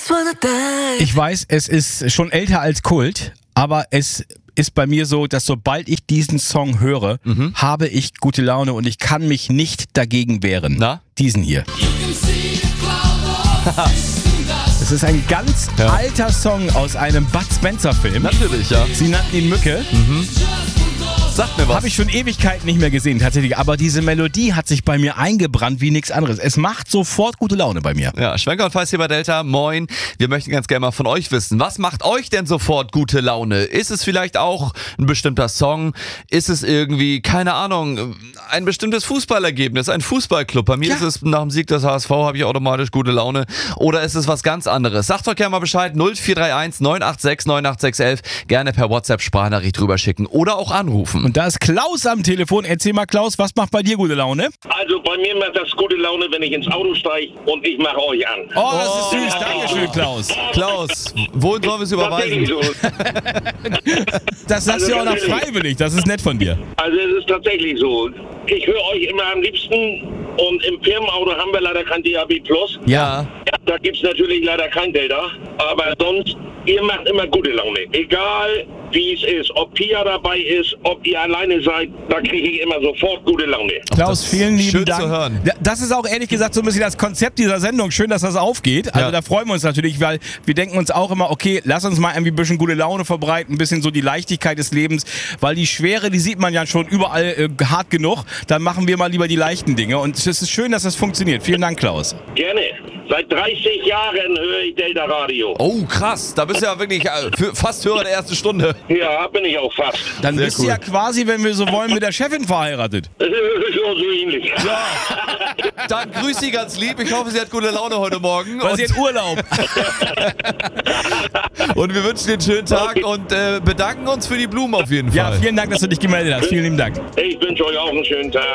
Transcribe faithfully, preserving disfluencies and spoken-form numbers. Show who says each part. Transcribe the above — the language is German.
Speaker 1: Ich weiß, es ist schon älter als Kult, aber es ist bei mir so, dass sobald ich diesen Song höre, mhm. habe ich gute Laune und ich kann mich nicht dagegen wehren.
Speaker 2: Na?
Speaker 1: Diesen hier. Es ist ein ganz ja. alter Song aus einem Bud Spencer-Film.
Speaker 2: Natürlich, ja.
Speaker 1: Sie nannten ihn Mücke.
Speaker 2: Mhm. Sagt mir was.
Speaker 1: Habe ich schon Ewigkeiten nicht mehr gesehen, tatsächlich. Aber diese Melodie hat sich bei mir eingebrannt wie nichts anderes. Es macht sofort gute Laune bei mir.
Speaker 2: Ja, Schwenker und Feiß hier bei Delta. Moin. Wir möchten ganz gerne mal von euch wissen, was macht euch denn sofort gute Laune? Ist es vielleicht auch ein bestimmter Song? Ist es irgendwie, keine Ahnung, ein bestimmtes Fußballergebnis, ein Fußballclub? Bei mir ja. ist es nach dem Sieg des H S V, habe ich automatisch gute Laune. Oder ist es was ganz anderes? Sagt doch gerne mal Bescheid. null vier drei eins neun acht sechs neun acht sechs eins eins. Gerne per WhatsApp-Sprachnachricht drüber schicken oder auch anrufen.
Speaker 1: Und da ist Klaus am Telefon. Erzähl mal, Klaus, was macht bei dir gute Laune?
Speaker 3: Also bei mir macht das gute Laune, wenn ich ins Auto steige und ich mache euch an.
Speaker 1: Oh, das ist süß. Oh. Dankeschön, Klaus.
Speaker 2: Klaus, wohin sollen wir es überweisen?
Speaker 3: So.
Speaker 1: Das sagst
Speaker 3: also
Speaker 1: du ja auch noch freiwillig. Das ist nett von dir.
Speaker 3: Also es ist tatsächlich so. Ich höre euch immer am liebsten und im Firmenauto haben wir leider kein D A B Plus.
Speaker 2: Ja.
Speaker 3: Da gibt es natürlich leider kein Delta. Aber sonst, ihr macht immer gute Laune. Egal wie es ist. Ob Pia dabei ist, ob ihr alleine seid, da kriege ich immer sofort gute Laune.
Speaker 1: Klaus, vielen lieben
Speaker 2: schön
Speaker 1: Dank.
Speaker 2: Zu hören.
Speaker 1: Das ist auch ehrlich gesagt so ein bisschen das Konzept dieser Sendung. Schön, dass das aufgeht. Also
Speaker 2: ja.
Speaker 1: da freuen wir uns natürlich, weil wir denken uns auch immer, okay, lass uns mal irgendwie ein bisschen gute Laune verbreiten, ein bisschen so die Leichtigkeit des Lebens, weil die Schwere, die sieht man ja schon überall äh, hart genug. Dann machen wir mal lieber die leichten Dinge. Und es ist schön, dass das funktioniert. Vielen Dank, Klaus.
Speaker 3: Gerne. Seit dreißig Jahren höre ich Delta Radio.
Speaker 2: Oh, krass. Da bist du ja wirklich äh, für fast Hörer der ersten Stunde.
Speaker 3: Ja, bin ich auch fast.
Speaker 1: Dann
Speaker 2: Sehr
Speaker 1: bist
Speaker 2: cool.
Speaker 1: du ja quasi, wenn wir so wollen, mit der Chefin verheiratet.
Speaker 3: So, so ähnlich.
Speaker 2: Ja. Dann grüß Sie ganz lieb. Ich hoffe, sie hat gute Laune heute Morgen.
Speaker 1: Weil sie hat Urlaub.
Speaker 2: Und wir wünschen dir einen schönen Tag und äh, bedanken uns für die Blumen auf jeden Fall.
Speaker 1: Ja, vielen Dank, dass du dich gemeldet hast. Vielen lieben Dank.
Speaker 3: Ich wünsche euch auch einen schönen Tag.